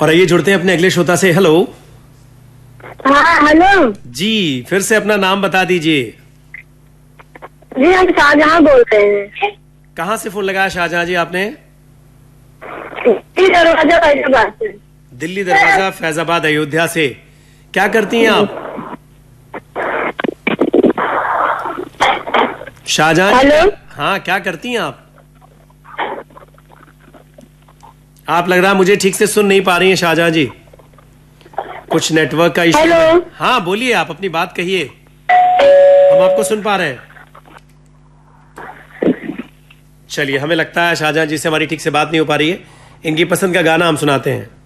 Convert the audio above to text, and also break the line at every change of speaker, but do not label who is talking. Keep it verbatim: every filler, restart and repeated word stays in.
और आइए जुड़ते हैं अपने अगले श्रोता से। हेलो।
हाँ हेलो
जी, फिर से अपना नाम बता दीजिए।
जी हम शाहजहां बोल रहे हैं।
कहाँ से फोन लगाया शाहजहां जी आपने?
दरवाजा फैजाबाद से।
दिल्ली दरवाजा फैजाबाद अयोध्या से। क्या करती हैं आप शाहजहां?
हेलो।
हाँ, क्या करती हैं आप? आप लग रहा है मुझे ठीक से सुन नहीं पा रही हैं शाहजहां जी, कुछ नेटवर्क का इश्यू है।
हेलो।
हाँ बोलिए, आप अपनी बात कहिए, हम आपको सुन पा रहे हैं। चलिए, हमें लगता है शाहजहां जी से हमारी ठीक से बात नहीं हो पा रही है। इनकी पसंद का गाना हम सुनाते हैं।